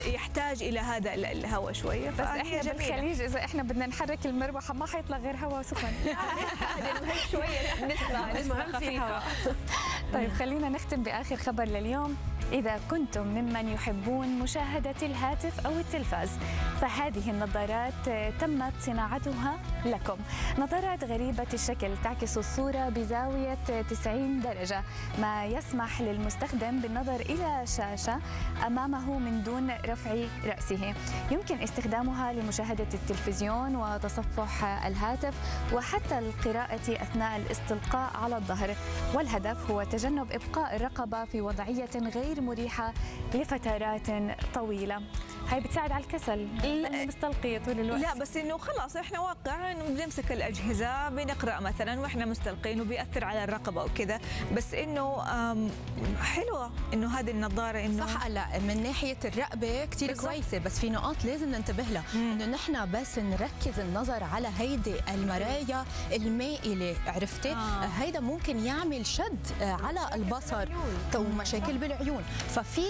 يحتاج الى هذا الهواء شويه. بس احنا بالخليج اذا احنا بدنا نحرك المروحه ما حيطلع غير هواء سخن. المهم شويه نسمع خفيفه. طيب خلينا نختم باخر خبر لليوم. إذا كنتم ممن يحبون مشاهدة الهاتف أو التلفاز فهذه النظارات تمت صناعتها لكم. نظارات غريبة الشكل تعكس الصورة بزاوية 90 درجة، ما يسمح للمستخدم بالنظر إلى شاشة أمامه من دون رفع رأسه. يمكن استخدامها لمشاهدة التلفزيون وتصفح الهاتف وحتى القراءة أثناء الاستلقاء على الظهر، والهدف هو تجنب إبقاء الرقبة في وضعية غير مريحة لفترات طويلة. هاي بتساعد على الكسل المستلقية طول الوقت. لا بس انه خلاص احنا واقع انه بنمسك الاجهزه بنقرا مثلا واحنا مستلقين وبياثر على الرقبه وكذا، بس انه حلوه انه هذه النظاره انه صح. لا من ناحيه الرقبه كثير كويسه، بس في نقاط لازم ننتبه لها، انه نحن بس نركز النظر على هيدي المرايا المائله، عرفتي؟ هيدا ممكن يعمل شد على البصر ومشاكل بالعيون. ففي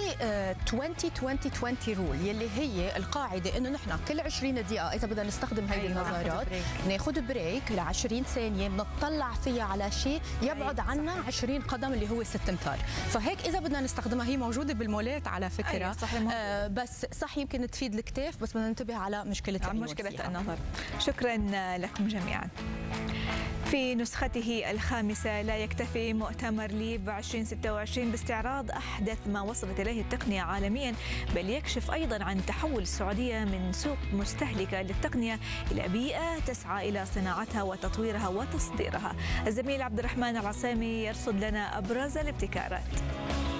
20 رول يلي هي القاعده انه نحن كل 20 دقيقه اذا بدنا نستخدم هيدي النظارات ناخذ بريك ل 20 ثانيه بنطلع فيها على شيء يبعد عنا 20 قدم اللي هو 6 امتار. فهيك اذا بدنا نستخدمها هي موجوده بالمولات على فكره. صح. بس صح يمكن تفيد الكتاف، بس بدنا ننتبه على مشكله النظر. شكرا لكم جميعا. في نسخته الخامسة لا يكتفي مؤتمر ليب 2026 باستعراض أحدث ما وصلت إليه التقنية عالميا، بل يكشف أيضا عن تحول السعودية من سوق مستهلكة للتقنية إلى بيئة تسعى إلى صناعتها وتطويرها وتصديرها. الزميل عبد الرحمن العصامي يرصد لنا أبرز الابتكارات.